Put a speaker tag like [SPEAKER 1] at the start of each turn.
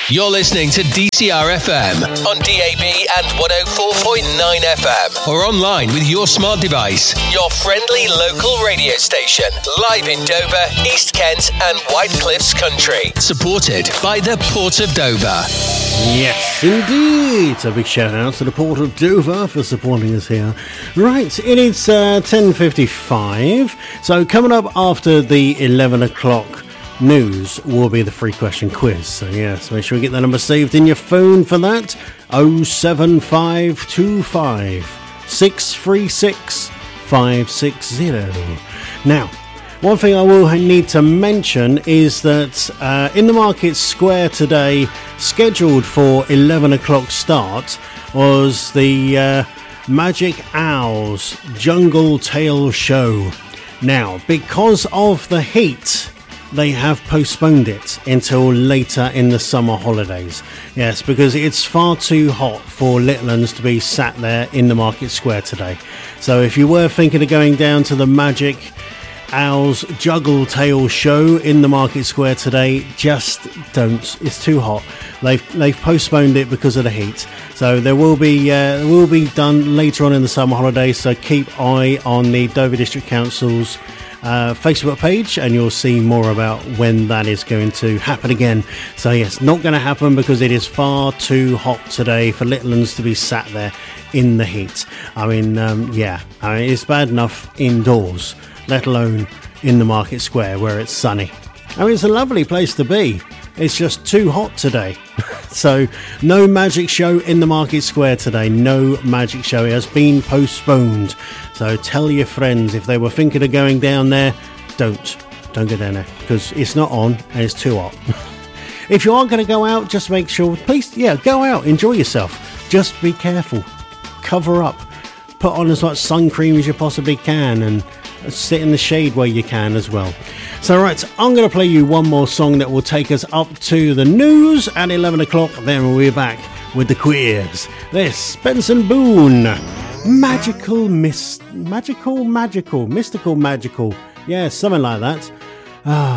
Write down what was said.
[SPEAKER 1] You're listening to DCR FM on DAB and 104.9 FM or online with your smart device. Your friendly local radio station, live in Dover, East Kent and White Cliffs Country. Supported by the Port of Dover.
[SPEAKER 2] Yes, indeed. A big shout out to the Port of Dover for supporting us here. Right, it is 10:55. So coming up after the 11 o'clock news will be the free question quiz. So yes, make sure you get the number saved in your phone for that. 07525 636 560. Now, one thing I will need to mention is that in the Market Square today, scheduled for 11 o'clock start, was the Magic Owls Jungle Tale Show. Now, because of the heat, they have postponed it until later in the summer holidays. Yes, because it's far too hot for little uns to be sat there in the Market Square today. So if you were thinking of going down to the Magic Owls Juggle Tale Show in the Market Square today, just don't. It's too hot. They've postponed it because of the heat. So there will be done later on in the summer holidays. So keep eye on the Dover District Council's Facebook page and you'll see more about when that is going to happen again. So yes, not going to happen because it is far too hot today for little uns to be sat there in the heat. I mean, it's bad enough indoors, let alone in the Market Square where it's sunny. I mean, it's a lovely place to be. It's just too hot today. So no magic show in the Market Square today. No magic show. It has been postponed. So tell your friends if they were thinking of going down there, don't go down there because it's not on and it's too hot. If you are going to go out, just make sure, please, go out, enjoy yourself. Just be careful. Cover up. Put on as much sun cream as you possibly can and sit in the shade where you can as well. So right, I'm going to play you one more song that will take us up to the news at 11 o'clock. Then we'll be back with the quiz. This, Benson Boone. Mystical. Yeah, something like that.